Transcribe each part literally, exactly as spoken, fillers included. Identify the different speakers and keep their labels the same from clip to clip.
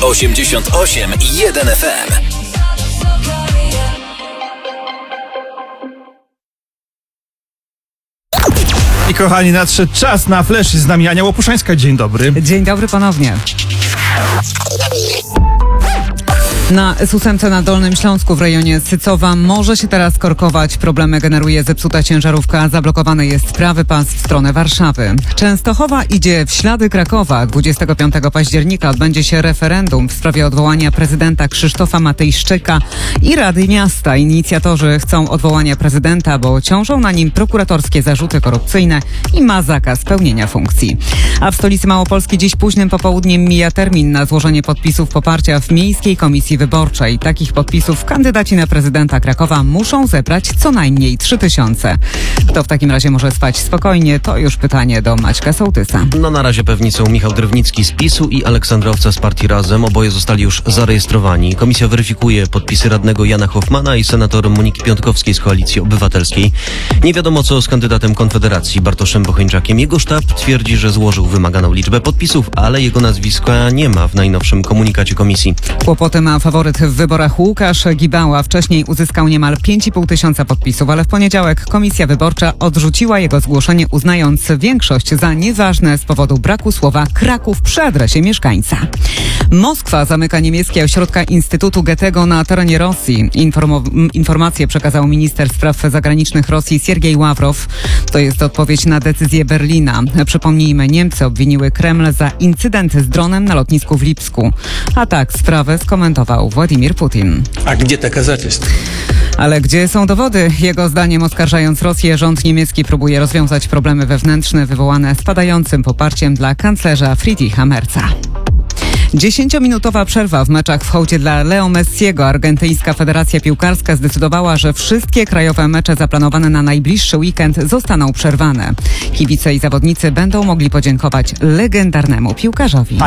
Speaker 1: osiemdziesiąt osiem i jeden F M.
Speaker 2: I kochani, nadszedł czas na flash. Z nami Ania Łopuszańska. Dzień dobry.
Speaker 3: Dzień dobry ponownie. Na S ósemce na Dolnym Śląsku w rejonie Sycowa może się teraz korkować. Problemy generuje zepsuta ciężarówka. Zablokowany jest prawy pas w stronę Warszawy. Częstochowa idzie w ślady Krakowa. dwudziestego piątego października odbędzie się referendum w sprawie odwołania prezydenta Krzysztofa Matejszczyka i Rady Miasta. Inicjatorzy chcą odwołania prezydenta, bo ciążą na nim prokuratorskie zarzuty korupcyjne i ma zakaz pełnienia funkcji. A w stolicy Małopolski dziś późnym popołudniem mija termin na złożenie podpisów poparcia w Miejskiej Komisji Wyborczej. Takich podpisów kandydaci na prezydenta Krakowa muszą zebrać co najmniej trzy tysiące. Kto w takim razie może spać spokojnie? To już pytanie do Maćka Sołtysa.
Speaker 4: No na razie pewni są Michał Drewnicki z PiSu i Aleksandra Owca z partii Razem. Oboje zostali już zarejestrowani. Komisja weryfikuje podpisy radnego Jana Hoffmana i senator Moniki Piątkowskiej z Koalicji Obywatelskiej. Nie wiadomo co z kandydatem Konfederacji Bartoszem Bocheńczakiem. Jego sztab twierdzi, że złożył wymaganą liczbę podpisów, ale jego nazwiska nie ma w najnowszym komunikacie komisji.
Speaker 3: Kłopoty ma faworyt w wyborach Łukasz Gibała. Wcześniej uzyskał niemal pięć i pół tysiąca podpisów, ale w poniedziałek Komisja Wyborcza odrzuciła jego zgłoszenie, uznając większość za nieważne z powodu braku słowa Kraków przy adresie mieszkańca. Moskwa zamyka niemieckie ośrodka Instytutu Goethego na terenie Rosji. Informo- informację przekazał minister spraw zagranicznych Rosji Siergiej Ławrow. To jest odpowiedź na decyzję Berlina. Przypomnijmy, Niemcy obwiniły Kreml za incydent z dronem na lotnisku w Lipsku. A tak sprawę skomentował Władimir Putin.
Speaker 5: A gdzie doказательства?
Speaker 3: Ale gdzie są dowody? Jego zdaniem, oskarżając Rosję, rząd niemiecki próbuje rozwiązać problemy wewnętrzne wywołane spadającym poparciem dla kanclerza Friedricha Merza. Dziesięciominutowa przerwa w meczach w hołdzie dla Leo Messiego. Argentyńska Federacja Piłkarska zdecydowała, że wszystkie krajowe mecze zaplanowane na najbliższy weekend zostaną przerwane. Kibice i zawodnicy będą mogli podziękować legendarnemu piłkarzowi.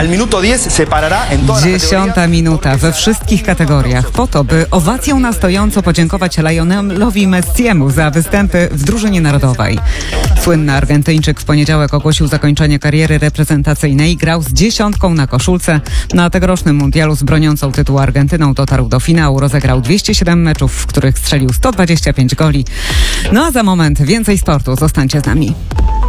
Speaker 3: Dziesiąta minuta we wszystkich kategoriach po to, by owacją na stojąco podziękować Lionelowi Messiemu za występy w drużynie narodowej. Słynny Argentyńczyk w poniedziałek ogłosił zakończenie kariery reprezentacyjnej. Grał z dziesiątką na koszulce. Na tegorocznym mundialu z broniącą tytułu Argentyną dotarł do finału. Rozegrał dwieście siedem meczów, w których strzelił sto dwadzieścia pięć goli. No a za moment więcej sportu. Zostańcie z nami.